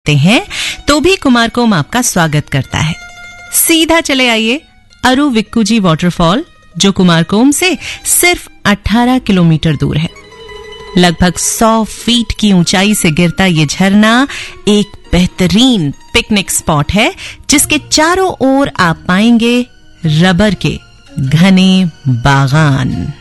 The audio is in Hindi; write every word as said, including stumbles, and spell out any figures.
हैं तो भी कुमारकोम आपका स्वागत करता है। सीधा चले आइए अरुविक्कुजी वाटरफॉल, जो कुमारकोम से सिर्फ अठारह किलोमीटर दूर है। लगभग सौ फीट की ऊंचाई से गिरता ये झरना एक बेहतरीन पिकनिक स्पॉट है, जिसके चारों ओर आप पाएंगे रबर के घने बागान।